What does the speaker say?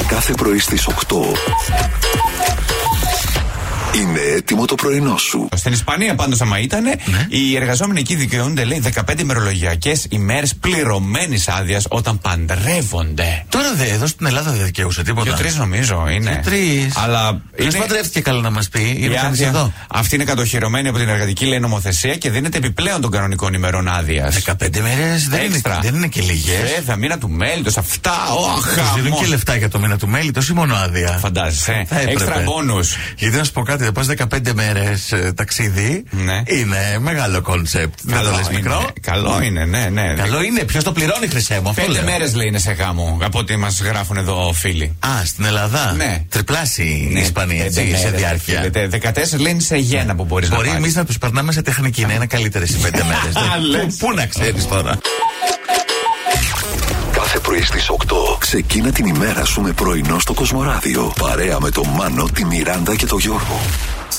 Κάθε πρωί στις 8 είναι έτοιμο το πρωινό σου. Στην Ισπανία πάντως άμα ήτανε, οι εργαζόμενοι εκεί δικαιούνται, λέει, 15 ημερολογιακές ημέρες πληρωμένης άδειας όταν παντρεύονται. Τώρα εδώ στην Ελλάδα δεν δικαιούσε τίποτα. Και 3 νομίζω είναι. Και 3. Αλλά ποιος παντρεύτηκε, καλά να μας πει. Η άδεια εδώ. Αυτή είναι κατοχυρωμένη από την εργατική, λέει, νομοθεσία και δίνεται επιπλέον των κανονικών ημερών άδειας. 15 μέρες δεν είναι και λίγες. Βέβαια, μήνα του μέλιτος, αυτά. Δίνουν και λεφτά για το μήνα του μέλιτος ή μόνο άδεια. Φαντάζεσαι. Έξτρα μπόνους. Γιατί να σου πω κάτι, δεν πας 15 μέρες ταξίδι. Ναι. Είναι μεγάλο κόνσεπτ. Δεν το λες μικρό. Καλό είναι, ναι. Καλό είναι. Ποιος το πληρώνει, χρυσέ μου? 5 μέρες λέει είναι σε γάμο. Από ό,τι μας γράφουν εδώ φίλοι. Α, στην Ελλάδα. Ναι. Τριπλάσια η Ισπανία, έτσι, σε διάρκεια. 14 λέει είναι σε γέννα που μπορείς να πάρεις. Μπορεί εμείς να τους περνάμε σε τεχνική, να είναι καλύτερες οι 5 μέρες. Πού να ξέρεις τώρα. Κάθε πρωί στις 8 ξεκίνα την ημέρα σου με πρωινό στο Κοσμοράδιο. Παρέα με τον Μάνο, τη Μιράντα και τον Γιώργο.